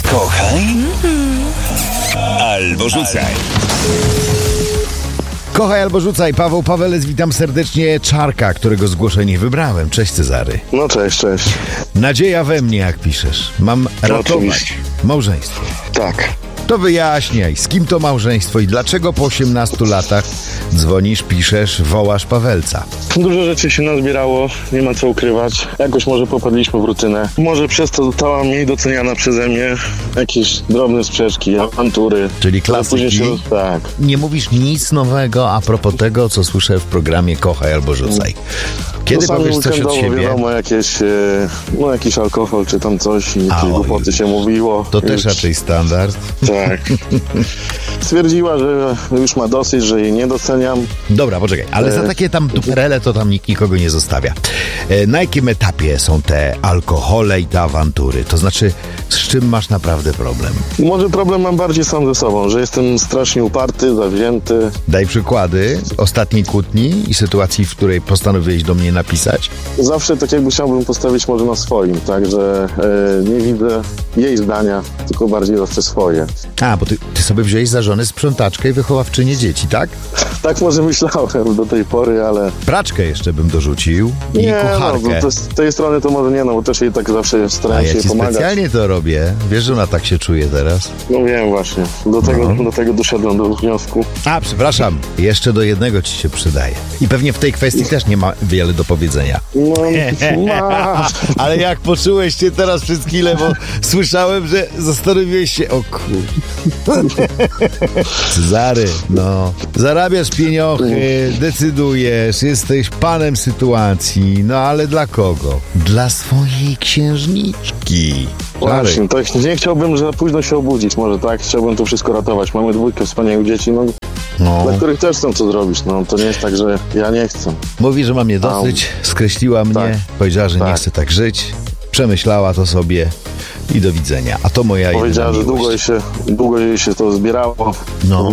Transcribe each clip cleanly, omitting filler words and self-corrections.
Kochaj albo rzucaj. Kochaj albo rzucaj. Paweł Pawelec, witam serdecznie. Czarka, którego zgłoszenie wybrałem. Cześć, Cezary. No cześć. Nadzieja we mnie, jak piszesz. Mam ratować oczywiście. małżeństwo. Tak. To wyjaśniaj, z kim to małżeństwo i dlaczego po 18 latach dzwonisz, piszesz, wołasz Pawelca. Dużo rzeczy się nazbierało, nie ma co ukrywać. Jakoś może popadliśmy w rutynę. Może przez to została mniej doceniana przeze mnie. Jakieś drobne sprzeczki, awantury. Czyli klasyki. Tak. Nie mówisz nic nowego a propos tego, co słyszę w programie Kochaj albo rzucaj. Kiedy powiesz coś od siebie? Wiadomo, jakiś alkohol czy tam coś i jakieś głupoty się mówiło. To też raczej standard. Tak. Stwierdziła, że już ma dosyć, że jej nie doceniam. Dobra, poczekaj, ale za takie tam duperele to tam nikt nikogo nie zostawia. Na jakim etapie są te alkohole i te awantury? To znaczy, z czym masz naprawdę problem? Może problem mam bardziej sam ze sobą, że jestem strasznie uparty, zawzięty. Daj przykłady ostatniej kłótni i sytuacji, w której postanowiłeś do mnie napisać. Zawsze tak jakby chciałbym postawić może na swoim, także nie widzę jej zdania, tylko bardziej zawsze swoje. A, bo ty sobie wziąłeś za żonę sprzątaczkę i wychowawczynię dzieci, tak? Tak może myślałem do tej pory, ale... Praczkę jeszcze bym dorzucił i nie, kucharkę. No, z tej strony to może nie, no bo też jej tak zawsze staram się ja ci pomagać. Specjalnie to robię. Wiesz, że ona tak się czuje teraz? No wiem właśnie. Do tego doszedłem do wniosku. A, przepraszam. Jeszcze do jednego ci się przydaje. I pewnie w tej kwestii też nie ma wiele do powiedzenia. No, masz. Ale jak poczułeś się teraz przez chwilę, bo słyszałem, że zastanowiłeś się, o kurde. Cezary, no. Zarabiasz pieniądze, decydujesz, jesteś panem sytuacji. No ale dla kogo? Dla swojej księżniczki. Właśnie, tak, nie chciałbym za późno się obudzić, może tak, chciałbym to wszystko ratować. Mamy dwójkę wspaniałych dzieci, dla których też chcę co zrobić, to nie jest tak, że ja nie chcę. Mówi, że mam je dosyć, skreśliła mnie, tak, powiedziała, że nie chce tak żyć, przemyślała to sobie i do widzenia. A to moja powiedziała, że miłość. długo jej się to zbierało. No.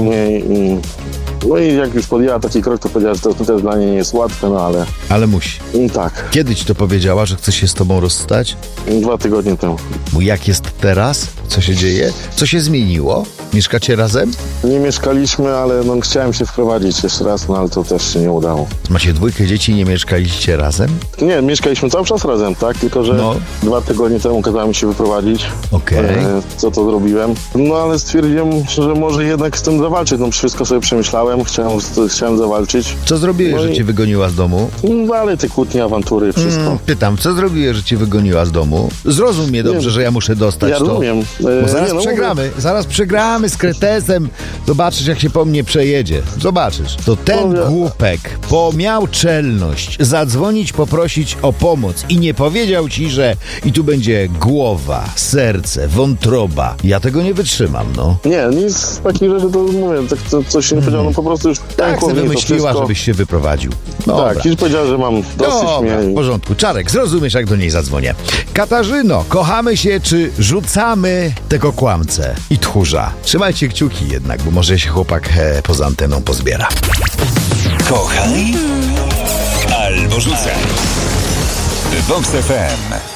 No i jak już podjęła taki krok, to powiedziała, że to też dla niej nie jest łatwe, ale... Ale musi. Tak. Kiedy ci to powiedziała, że chce się z tobą rozstać? 2 tygodnie temu. Bo jak jest teraz? Co się dzieje? Co się zmieniło? Mieszkacie razem? Nie mieszkaliśmy, ale chciałem się wprowadzić jeszcze raz, ale to też się nie udało. Macie 2 dzieci i nie mieszkaliście razem? Nie, mieszkaliśmy cały czas razem, tak? Tylko, że 2 tygodnie temu kazałem się wyprowadzić. Okej. Co to zrobiłem. No ale stwierdziłem, że może jednak z tym zawalczyć. Wszystko sobie przemyślałem, chciałem zawalczyć. Co zrobiłeś, że cię wygoniła z domu? Ale te kłótnie, awantury, wszystko. Pytam, co zrobiłeś, że cię wygoniła z domu? Zrozum mnie dobrze, że ja muszę dostać ja to. Rozumiem. Bo zaraz przegramy z Kretesem. Zobaczysz, jak się po mnie przejedzie. Zobaczysz. To ten głupek miał czelność zadzwonić, poprosić o pomoc i nie powiedział ci, że i tu będzie głowa, serce, wątroba. Ja tego nie wytrzymam, Nie, nic z takich rzeczy, to mówię, tak coś nie powiedział, po prostu już tak sobie wymyśliła, żebyś się wyprowadził. Dobra. Tak, już powiedziała, że mam dosyć w porządku. Czarek, zrozumiesz, jak do niej zadzwonię. Katarzyno, kochamy się, czy rzucamy tego kłamcę i tchórza? Trzymajcie kciuki jednak, bo może się chłopak poza anteną pozbiera. Kochaj albo rzucaj. Vox FM.